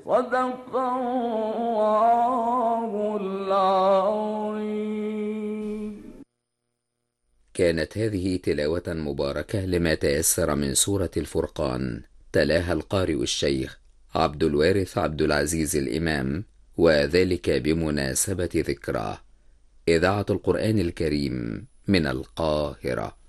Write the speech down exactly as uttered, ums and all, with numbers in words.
صدق الله العظيم. كانت هذه تلاوة مباركة لما تيسر من سورة الفرقان، تلاها القارئ الشيخ عبد الوارث عبد العزيز الإمام، وذلك بمناسبة ذكراه. إذاعة القرآن الكريم من القاهرة.